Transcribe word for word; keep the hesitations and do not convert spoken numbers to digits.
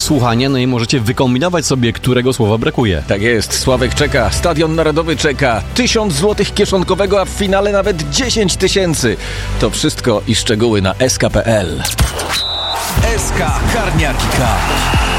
słuchanie, no i możecie wykombinować sobie, którego słowa brakuje. Tak jest, Sławek czeka, Stadion Narodowy czeka, tysiąc złotych kieszonkowego, a w finale nawet dziesięć tysięcy. To wszystko i szczegóły na es ka kropka pe el. S K Karniaki Cup.